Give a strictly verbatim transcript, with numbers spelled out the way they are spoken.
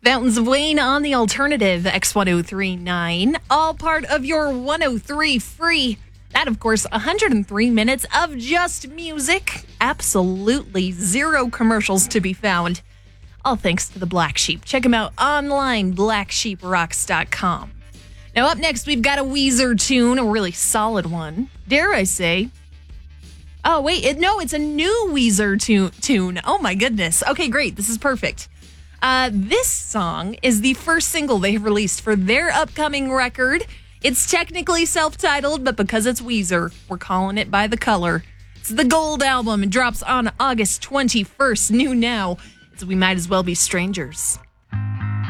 Fountains of Wayne on the alternative X ten thirty-nine, all part of your one oh three free. That, of course, one hundred three minutes of just music. Absolutely zero commercials to be found. All thanks to the Black Sheep. Check them out online, black sheep rocks dot com. Now, up next, we've got a Weezer tune, a really solid one. Dare I say? Oh, wait, it, no, it's a new Weezer tu- tune. Oh, my goodness. Okay, great. This is perfect. Uh, this song is the first single they have released for their upcoming record. It's technically self-titled, but because it's Weezer, we're calling it by the color. It's the Gold Album. It drops on August twenty-first, new now. So we might as well be strangers.